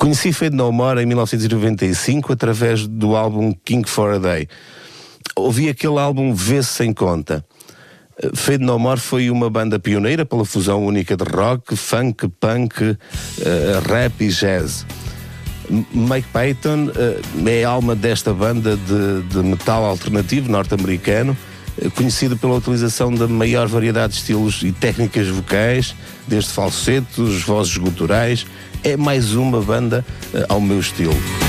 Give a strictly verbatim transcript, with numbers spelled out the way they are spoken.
Conheci Fade No More em mil novecentos e noventa e cinco através do álbum King for a Day. Ouvi aquele álbum Vê-se Sem Conta. Fade No More foi uma banda pioneira pela fusão única de rock, funk, punk, uh, rap e jazz. Mike Patton uh, é a alma desta banda de, de metal alternativo norte-americano, uh, conhecido pela utilização da maior variedade de estilos e técnicas vocais, desde falsetos, vozes guturais. É mais uma banda uh, ao meu estilo.